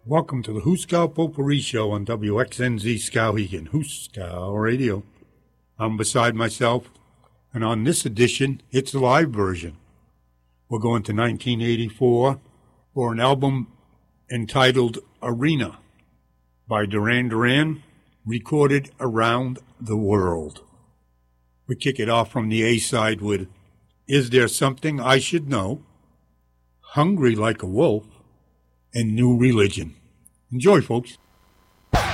Welcome to the Huskow Potpourri Show on WXNZ Skowhegan, Huskow Radio. I'm beside myself, and on this edition, it's a live version. We're going to 1984 for an album entitled Arena by Duran Duran, recorded around the world. We kick it off from the A-side with Is There Something I Should Know?, Hungry Like a Wolf, and New Religion. Enjoy, folks.